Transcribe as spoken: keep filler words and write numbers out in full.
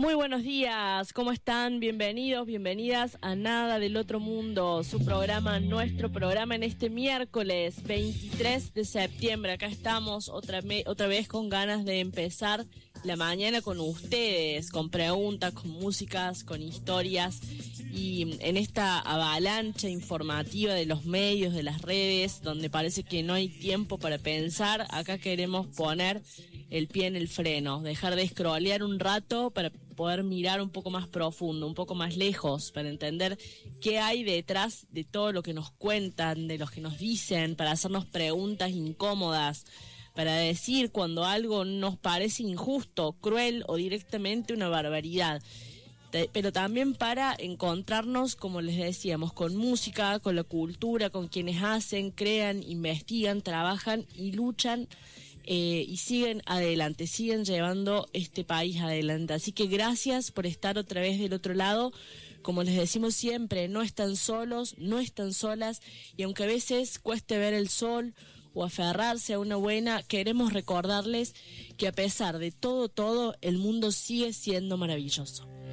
Muy buenos días, ¿cómo están? Bienvenidos, bienvenidas a Nada del Otro Mundo, su programa, nuestro programa en este miércoles veintitrés de septiembre. Acá estamos otra, me, otra vez con ganas de empezar la mañana con ustedes, con preguntas, con músicas, con historias, y en esta avalancha informativa de los medios, de las redes, donde parece que no hay tiempo para pensar, acá queremos poner el pie en el freno, dejar de scrollear un rato para poder mirar un poco más profundo, un poco más lejos, para entender qué hay detrás de todo lo que nos cuentan, de lo que nos dicen, para hacernos preguntas incómodas, para decir cuando algo nos parece injusto, cruel o directamente una barbaridad. Pero también para encontrarnos, como les decíamos, con música, con la cultura, con quienes hacen, crean, investigan, trabajan y luchan eh, y siguen adelante, siguen llevando este país adelante. Así que gracias por estar otra vez del otro lado. Como les decimos siempre, no están solos, no están solas, y aunque a veces cueste ver el sol o aferrarse a una buena, queremos recordarles que a pesar de todo, todo, el mundo sigue siendo maravilloso.